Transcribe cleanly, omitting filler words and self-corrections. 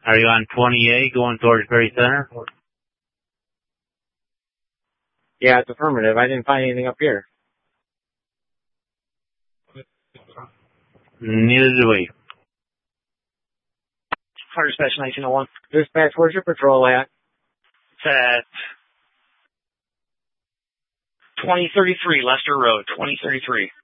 Are you on 28 going towards Perry Center? Yeah, it's affirmative. I didn't find anything up here. Neither do we. Fire Dispatch 1901. Dispatch, where's your patrol at? It's at 2033 Lester Road, 2033.